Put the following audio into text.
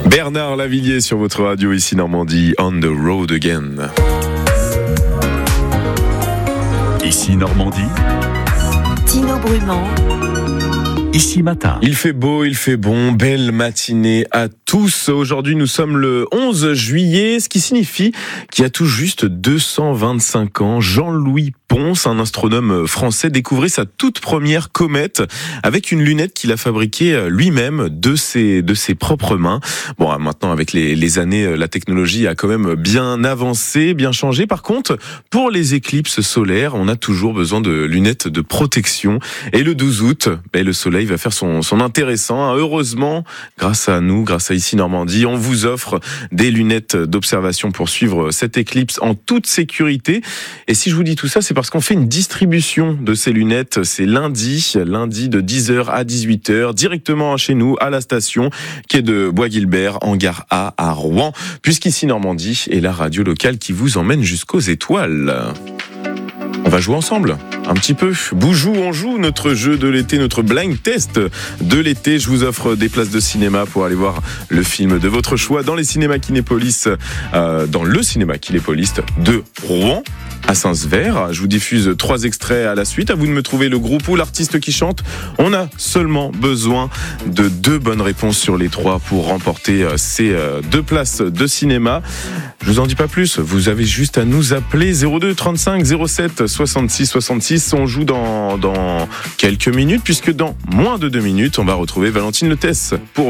Bernard Lavilliers sur votre radio, ici Normandie, On the Road Again. Ici Normandie, Tino Brumand. Ici Matin. Il fait beau, il fait bon, belle matinée à tous. Aujourd'hui, nous sommes le 11 juillet, ce qui signifie qu'il y a tout juste 225 ans, Jean-Louis Pons, un astronome français, découvrait sa toute première comète avec une lunette qu'il a fabriquée lui-même de ses propres mains. Bon, maintenant, avec les années, la technologie a quand même bien avancé, bien changé. Par contre, pour les éclipses solaires, on a toujours besoin de lunettes de protection. Et le 12 août, le soleil va faire son intéressant. Heureusement, grâce à nous, grâce à Ici Normandie, on vous offre des lunettes d'observation pour suivre cette éclipse en toute sécurité. Et si je vous dis tout ça, c'est parce qu'on fait une distribution de ces lunettes. C'est lundi de 10h à 18h, directement chez nous, à la station, quai de Bois-Guilbert, en gare A, à Rouen, puisqu'ici Normandie est la radio locale qui vous emmène jusqu'aux étoiles. On va jouer ensemble, un petit peu. Boujou, on joue notre jeu de l'été, notre blind test de l'été. Je vous offre des places de cinéma pour aller voir le film de votre choix dans les cinémas Kinépolis, dans le cinéma Kinépolis de Rouen, à Saint-Sever. Je vous diffuse 3 extraits à la suite. À vous de me trouver le groupe ou l'artiste qui chante. On a seulement besoin de 2 bonnes réponses sur les 3 pour remporter ces 2 places de cinéma. Je vous en dis pas plus. Vous avez juste à nous appeler 02 35 07 66 66. On joue dans quelques minutes, puisque dans moins de 2 minutes, on va retrouver Valentine Letesse pour